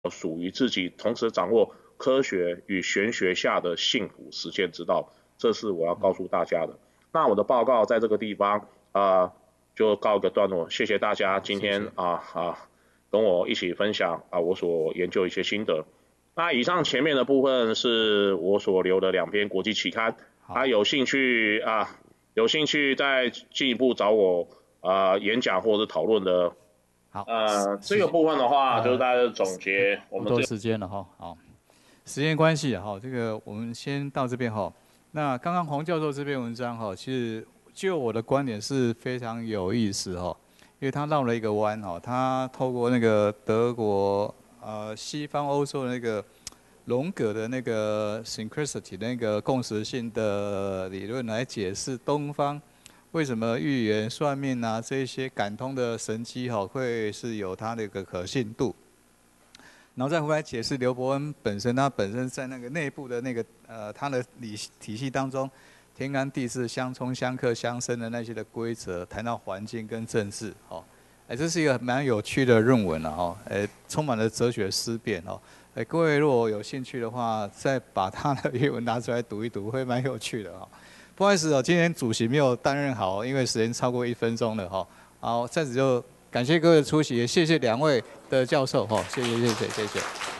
属于自己，同时掌握科学与玄学下的幸福实践之道，这是我要告诉大家的。那我的报告在这个地方就告一个段落，谢谢大家今天谢谢。 跟我一起分享我所研究一些心得。那以上前面的部分是我所留的2篇国际期刊， 好， 有兴趣再进一步找我演讲或者讨论的。 好， 这个部分的话，就是呃， 大家总结我们这个。 不多时间了哈，好，时间关系哈，这个我们先到这边哈。那刚刚黄教授这篇文章哈，其实就我的观点是非常有意思哈，因为他绕了一个弯哈，他透过那个德国西方欧洲的那个荣格的那个 synchronicity 那个共识性的理论来解释东方为什么预言、算命啊这些感通的神机哈会是有它的一个可信度。然后再回来解释刘伯温本身，他本身在那个内部的那个他的体系当中，天干地支相冲、相克、相生的那些的规则，谈到环境跟政治，哦，这是一个蛮有趣的论文了哦，充满了哲学思辨哦，各位如果有兴趣的话，再把他的原文拿出来读一读，会蛮有趣的哦。不好意思哦，今天主席没有担任好，因为时间超过1分钟了哈。好，在此就感谢各位的出席，也谢谢2位的教授哈，谢谢。